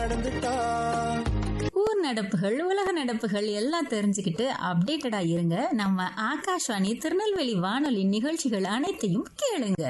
ஊர் நடப்புகள், உலக நடப்புகள் எல்லாம் தெரிஞ்சுக்கிட்டு அப்டேட்டடா இருங்க. நம்ம ஆகாஷ்வாணி திருநெல்வேலி வானொலி நிகழ்ச்சிகள் அனைத்தையும் கேளுங்க.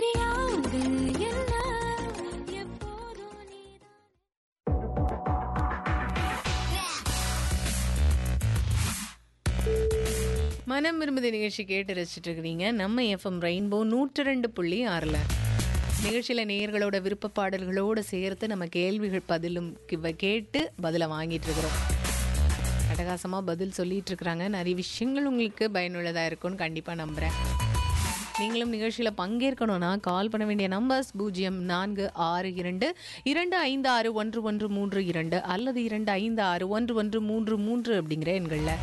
மனம் விரும்புத நிகழ்ச்சி கேட்டு ரசிச்சுட்டு இருக்கிறீங்க நம்ம எஃப்எம் ரெயின்போ 102.6. நிகழ்ச்சியில் நேயர்களோட விருப்ப பாடல்களோடு சேர்த்து நம்ம கேள்விகள் பதிலும் கேட்டு பதிலை வாங்கிட்டு இருக்கிறோம். அட்டகாசமாக பதில் சொல்லிட்டு இருக்கிறாங்க. நிறைய விஷயங்கள் உங்களுக்கு பயனுள்ளதாக இருக்கும்னு கண்டிப்பாக நம்புகிறேன். நீங்களும் நிகழ்ச்சியில் பங்கேற்கணும்னா கால் பண்ண வேண்டிய நம்பர்ஸ் 0462256132 அல்லது 256133 அப்படிங்கிற எண்களில்.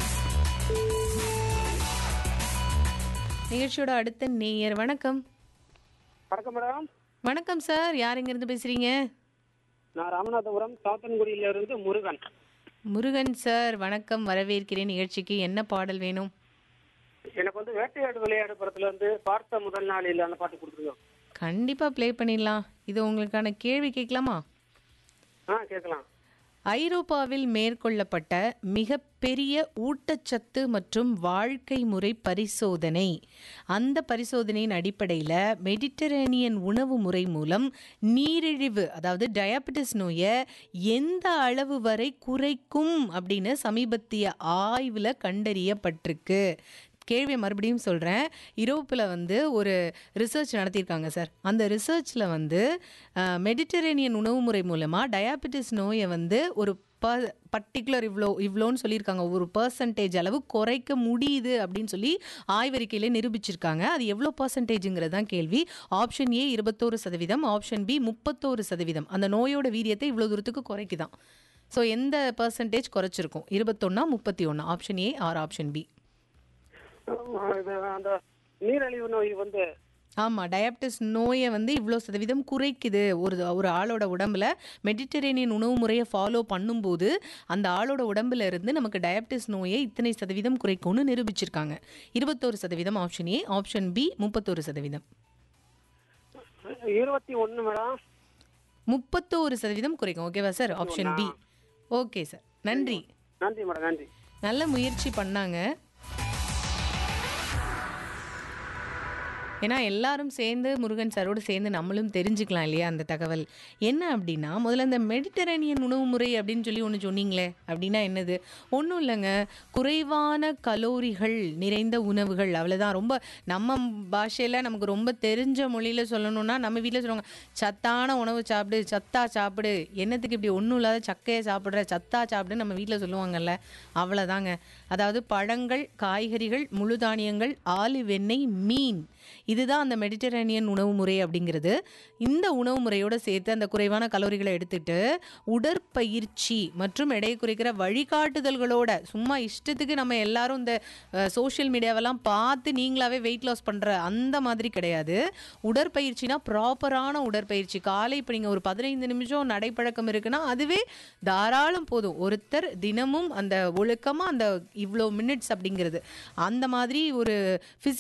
நிகழ்ச்சியோட அடுத்த நேயர். வணக்கம். வணக்கம் மேடம். வணக்கம் சார், யார் இருந்து பேசுறீங்க? நான் ராமநாதபுரம் சாத்தன்குடியில இருந்து முருகன். முருகன் சார் வணக்கம், வரவேற்கிறேன் நிகழ்ச்சிக்கு. என்ன பாடல் வேணும்? எனக்கு வந்து வேட்டையாடு விளையாடு படத்துல இருந்து பார்த்த முதல் நாளில் அந்த பாட்டு கொடுத்துருங்க. கண்டிப்பா ப்ளே பண்ணிடலாம். இது உங்களுக்கான கேள்வி கேட்கலாமா? கேட்கலாம். ஐரோப்பாவில் மேற்கொள்ளப்பட்ட மிகப்பெரிய ஊட்டச்சத்து மற்றும் வாழ்க்கை முறை பரிசோதனை, அந்த பரிசோதனையின் அடிப்படையில் மெடிட்டரேனியன் உணவு முறை மூலம் நீரிழிவு, அதாவது டயாபெட்டிஸ் நோயை எந்த அளவு வரை குறைக்கும் அப்படின்னு சமீபத்திய ஆய்வில் கண்டறியப்பட்டிருக்கு. கேள்வியை மறுபடியும் சொல்கிறேன். யூரோப்பில் வந்து ஒரு ரிசர்ச் நடத்தியிருக்காங்க சார். அந்த ரிசர்ச்சில் வந்து மெடிட்டரேனியன் உணவு முறை மூலமாக டயாபெட்டிஸ் நோயை வந்து ஒரு பர்டிகுலர் இவ்வளோன்னு சொல்லியிருக்காங்க, ஒரு பர்சன்டேஜ் அளவு குறைக்க முடியுது அப்படின்னு சொல்லி ஆய்வறிக்கையில் நிரூபிச்சிருக்காங்க. அது எவ்வளோ பர்சன்டேஜுங்கிறது தான் கேள்வி. Option A 21%, option B 31%. அந்த நோயோட வீரியத்தை இவ்வளோ தூரத்துக்கு குறைக்குதான். ஸோ எந்த percentage குறைச்சிருக்கும்? 21, 31? Option A R option B? அந்த நீரிழிவு நோய் வந்து ஆமாம், டயாபெட்டிஸ் நோயை வந்து இவ்வளோ சதவீதம் குறைக்குது. ஒரு ஆளோட உடம்புல மெடிட்டரேனியன் உணவு முறையை ஃபாலோ பண்ணும்போது அந்த ஆளோட உடம்புல இருந்து நமக்கு டயாபெட்டிஸ் நோயை இத்தனை சதவீதம் குறைக்கும்னு நிரூபிச்சிருக்காங்க. 21% option A, option B 31%. 21 madam. 31% குறைக்கும். ஓகேவா sir? Option B. Okay sir, நன்றி. நன்றி மேடம், நன்றி. நல்ல முயற்சி பண்ணாங்க. ஏன்னா எல்லாரும் சேர்ந்து முருகன் சாரோடு சேர்ந்து நம்மளும் தெரிஞ்சுக்கலாம் இல்லையா அந்த தகவல். என்ன அப்படின்னா, முதல்ல இந்த மெடிட்டரேனியன் உணவு முறை அப்படின்னு சொல்லி ஒன்று சொன்னீங்களே, அப்படின்னா என்னது? ஒன்றும் இல்லைங்க, குறைவான கலோரிகள் நிறைந்த உணவுகள், அவ்வளோதான். ரொம்ப நம்ம பாஷையில் நமக்கு ரொம்ப தெரிஞ்ச மொழியில் சொல்லணும்னா நம்ம வீட்டில் சொல்லுவாங்க, சத்தான உணவு சாப்பிடு, சத்தா சாப்பிடு. என்னத்துக்கு இப்படி ஒன்றும் இல்லாத சக்கையை சாப்பிட்ற, சத்தா சாப்பிடுன்னு நம்ம வீட்டில் சொல்லுவாங்கல்ல, அவ்வளோதாங்க. அதாவது பழங்கள், காய்கறிகள், முழு தானியங்கள், ஆலிவ் எண்ணெய், மீன், இதுதான் அந்த மெடிட்டரேனியன் உணவு முறை அப்படிங்கிறது. இந்த உணவு முறையோடு சேர்த்து அந்த குறைவான கலோரிகளை எடுத்துட்டு உடற்பயிற்சி மற்றும் எடை குறைக்கிற வழிகாட்டுதல்களோட, சும்மா இஷ்டத்துக்கு நம்ம எல்லாரும் இந்த சோஷியல் மீடியாவெல்லாம் பார்த்து நீங்களாவே வெயிட் லாஸ் பண்ணுற அந்த மாதிரி கிடையாது. உடற்பயிற்சினா ப்ராப்பரான உடற்பயிற்சி. காலை இப்போ நீங்கள் ஒரு 15 நிமிஷம் நடைப்பழக்கம் இருக்குன்னா அதுவே தாராளம் போதும். ஒருத்தர் தினமும் அந்த ஒழுக்கமாக அந்த இவ்வளோ மினிட்ஸ் அப்படிங்கிறது, அந்த மாதிரி ஒரு